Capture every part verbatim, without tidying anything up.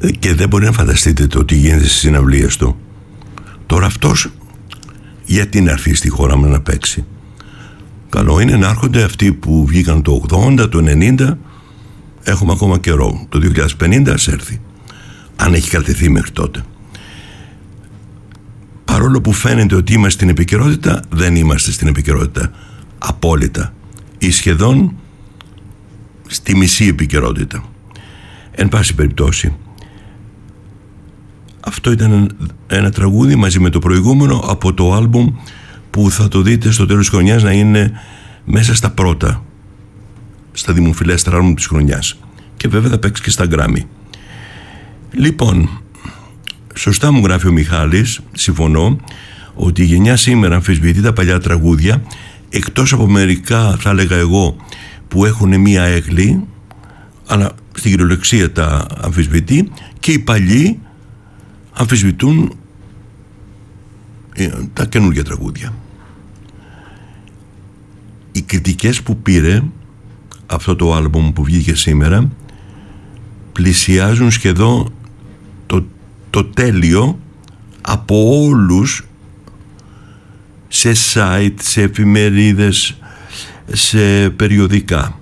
και δεν μπορεί να φανταστείτε το τι γίνεται στις συναυλίες του. Τώρα αυτός γιατί να έρθει στη χώρα μου να παίξει? Καλό είναι να έρχονται αυτοί που βγήκαν το ογδόντα, το ενενήντα. Έχουμε ακόμα καιρό. Το δύο χιλιάδες πενήντα ας έρθει, αν έχει κρατηθεί μέχρι τότε. Παρόλο που φαίνεται ότι είμαστε στην επικαιρότητα, δεν είμαστε στην επικαιρότητα απόλυτα ή σχεδόν στη μισή επικαιρότητα. Εν πάση περιπτώσει, αυτό ήταν ένα τραγούδι μαζί με το προηγούμενο από το άλμπουμ που θα το δείτε στο τέλος της χρονιάς να είναι μέσα στα πρώτα, στα δημοφιλέστερα άλμπουμ της χρονιάς, και βέβαια θα παίξει και στα Grammy. Λοιπόν, σωστά μου γράφει ο Μιχάλης, συμφωνώ ότι η γενιά σήμερα αμφισβητεί τα παλιά τραγούδια, εκτός από μερικά, θα έλεγα εγώ, που έχουν μία έγκλη, αλλά στην κυριολεξία τα αμφισβητεί, και οι παλιοί αμφισβητούν τα καινούργια τραγούδια. Οι κριτικές που πήρε αυτό το άλμπομ που βγήκε σήμερα πλησιάζουν σχεδόν το, το τέλειο από όλους, σε site, σε εφημερίδες, σε περιοδικά,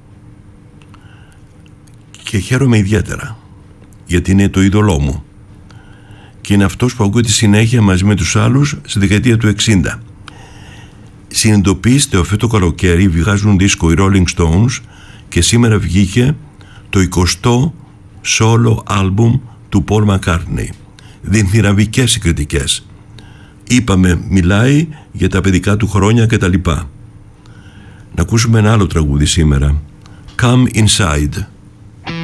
και χαίρομαι ιδιαίτερα γιατί είναι το είδωλό μου και είναι αυτός που ακούει τη συνέχεια μαζί με τους άλλους στη δεκαετία του εξήντα. Συνειδητοποιήστε, αυτό το καλοκαίρι βγάζουν δίσκο οι Rolling Stones και σήμερα βγήκε το εικοστό solo album του Paul McCartney. Δυνθυραβικές οι κριτικές. Είπαμε, μιλάει για τα παιδικά του χρόνια και τα λοιπά. Να ακούσουμε ένα άλλο τραγούδι σήμερα, Come Inside.